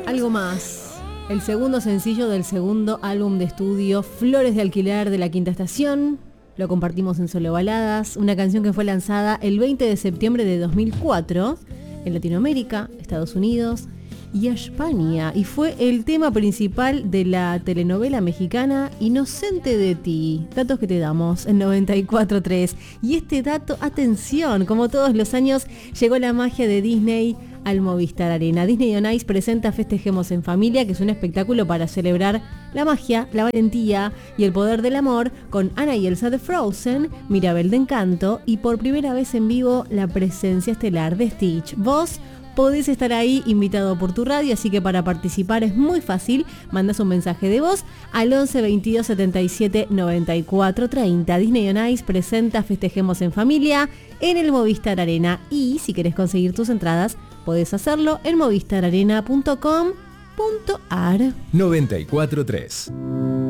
Algo más. El segundo sencillo del segundo álbum de estudio, Flores de Alquiler de la Quinta Estación. Lo compartimos en Solo Baladas, una canción que fue lanzada el 20 de septiembre de 2004 en Latinoamérica, Estados Unidos y España. Y fue el tema principal de la telenovela mexicana Inocente de ti. Datos que te damos en 94.3. Y este dato, atención, como todos los años, llegó la magia de Disney al Movistar Arena. Disney on Ice presenta Festejemos en Familia, que es un espectáculo para celebrar la magia, la valentía y el poder del amor, con Anna y Elsa de Frozen, Mirabel de Encanto y por primera vez en vivo la presencia estelar de Stitch. Vos podés estar ahí invitado por tu radio, así que para participar es muy fácil. Mandás un mensaje de voz al 11 22 77 94 30. Disney on Ice presenta Festejemos en Familia en el Movistar Arena. Y si querés conseguir tus entradas, podés hacerlo en movistararena.com.ar. 94.3.